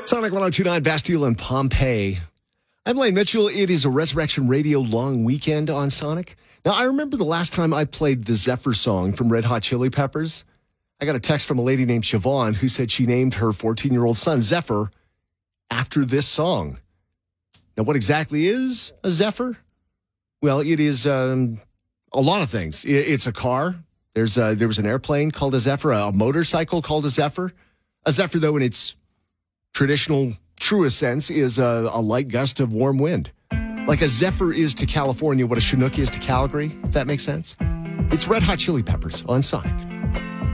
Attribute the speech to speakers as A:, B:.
A: Sonic 102.9 Bastille and Pompeii. I'm Lane Mitchell. It is a Resurrection Radio long weekend on Sonic. Now, I remember the last time I played the Zephyr song from Red Hot Chili Peppers. I got a text from a lady named Siobhan who said she named her 14-year-old son Zephyr after this song. Now, what exactly is a Zephyr? Well, it is a lot of things. It's a car. There was an airplane called a Zephyr, a motorcycle called a Zephyr. A Zephyr, though, in its traditional, truest sense, is a light gust of warm wind. Like a Zephyr is to California what a Chinook is to Calgary, if that makes sense. It's Red Hot Chili Peppers on Sonic.